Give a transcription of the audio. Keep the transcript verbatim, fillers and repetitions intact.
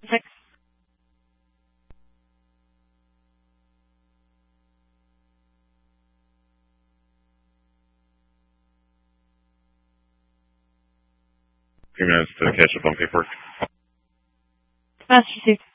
Six. Few minutes to catch up on paperwork. Master received.